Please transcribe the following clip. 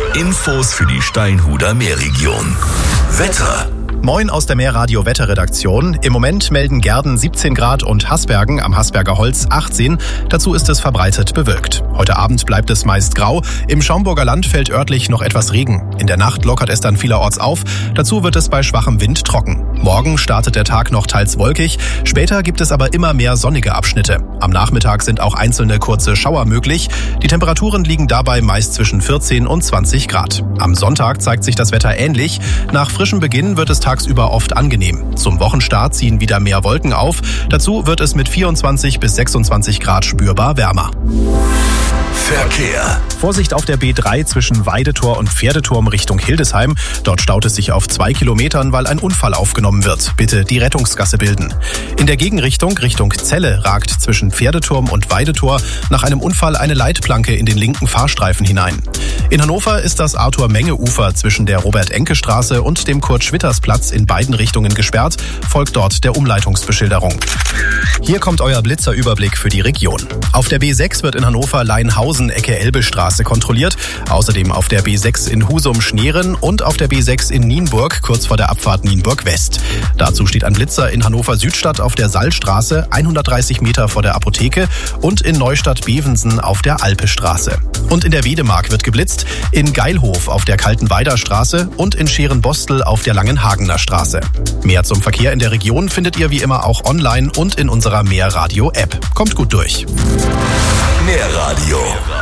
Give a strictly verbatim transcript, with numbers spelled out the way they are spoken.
Infos für die Steinhuder Meerregion. Wetter. Moin aus der Meerradio-Wetterredaktion. Im Moment melden Gerden siebzehn Grad und Hasbergen am Hasberger Holz achtzehn. Dazu ist es verbreitet bewölkt. Heute Abend bleibt es meist grau. Im Schaumburger Land fällt örtlich noch etwas Regen. In der Nacht lockert es dann vielerorts auf. Dazu wird es bei schwachem Wind trocken. Morgen startet der Tag noch teils wolkig. Später gibt es aber immer mehr sonnige Abschnitte. Am Nachmittag sind auch einzelne kurze Schauer möglich. Die Temperaturen liegen dabei meist zwischen vierzehn und zwanzig Grad. Am Sonntag zeigt sich das Wetter ähnlich. Nach frischem Beginn wird es tagsüber oft angenehm. Zum Wochenstart ziehen wieder mehr Wolken auf. Dazu wird es mit vierundzwanzig bis sechsundzwanzig Grad spürbar wärmer. Verkehr. Vorsicht auf der B drei zwischen Weidetor und Pferdeturm Richtung Hildesheim. Dort staut es sich auf zwei Kilometern, weil ein Unfall aufgenommen wird. Bitte die Rettungsgasse bilden. In der Gegenrichtung Richtung Celle ragt zwischen Pferdeturm und Weidetor nach einem Unfall eine Leitplanke in den linken Fahrstreifen hinein. In Hannover ist das Arthur-Menge-Ufer zwischen der Robert-Enke-Straße und dem Kurt-Schwitters-Platz in beiden Richtungen gesperrt. Folgt dort der Umleitungsbeschilderung. Hier kommt euer Blitzerüberblick für die Region. Auf der B sechs wird in Hannover Leinhausen Ecke Elbestraße kontrolliert. Außerdem auf der B sechs in Husum-Schneeren und auf der B sechs in Nienburg, kurz vor der Abfahrt Nienburg West. Dazu steht ein Blitzer in Hannover Südstadt auf der Sallstraße, hundertdreißig Meter vor der Apotheke, und in Neustadt-Bevensen auf der Alpestraße. Und in der Wedemark wird geblitzt, in Geilhof auf der Kaltenweider Straße und in Scherenbostel auf der Langenhagener Straße. Mehr zum Verkehr in der Region findet ihr wie immer auch online und in unserer Meerradio-App. Kommt gut durch. Meerradio